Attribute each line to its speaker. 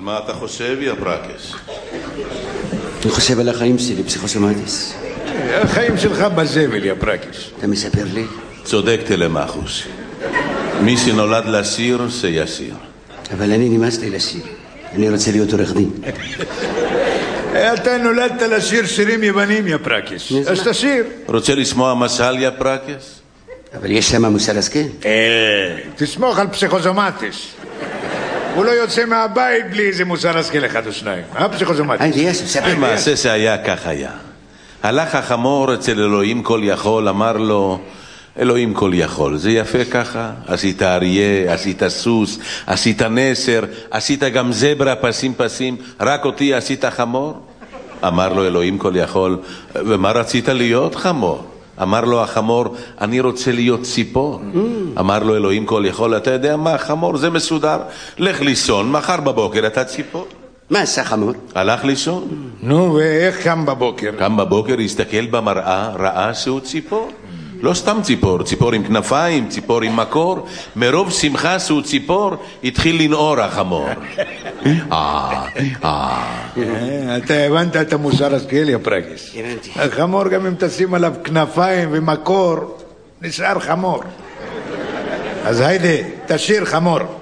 Speaker 1: על מה אתה חושב, יא פרקש?
Speaker 2: אני חושב על החיים שלי, פסיכוסומטיס.
Speaker 3: החיים שלך בזבל, יא פרקש.
Speaker 2: אתה מספר לי?
Speaker 1: צודק תלמחוש. מי שנולד לשיר, שישיר.
Speaker 2: אבל אני נמאס לי לשיר. אני רוצה להיות עורך דין.
Speaker 3: אתה נולדת לשיר שירים יוונים, יא פרקש. אז תשיר.
Speaker 1: רוצה לשמוע משל, יא פרקש?
Speaker 2: אבל יש שם מוסר השכל.
Speaker 3: תסמוך על פסיכוסומטיס. הוא לא יוצא מהבית בלי איזה מוסר השכל אחד או שניים. פסיכוסומטיס.
Speaker 2: ספר.
Speaker 1: מעשה שהיה כך היה. הלך החמור אצל אלוהים כל יכול, אמר לו, אלוהים כל יכול, זה יפה ככה? עשית אריה, עשית סוס, עשית נסר, עשית גם זברה פסים פסים, רק אותי עשית חמור? אמר לו אלוהים כל יכול, ומה רצית להיות חמור? אמר לו החמור, אני רוצה להיות ציפור. אמר לו אלוהים כל יכול, אתה יודע מה, חמור זה מסודר, לך לישון, מחר בבוקר אתה ציפור.
Speaker 2: מה עשה חמור?
Speaker 1: הלך לישון.
Speaker 3: נו, ואיך קם בבוקר?
Speaker 1: קם בבוקר, הסתכל במראה, ראה שהוא ציפור. לא סתם ציפור, ציפור עם כנפיים, ציפור עם מקור. מרוב שמחה שהוא ציפור, התחיל לנעור החמור.
Speaker 3: אתה הבנת את המוסר השכל, יא פרקש.
Speaker 2: הבנתי.
Speaker 3: החמור גם אם תשים עליו כנפיים ומקור, נשאר חמור. אז היידה, תשיר חמור.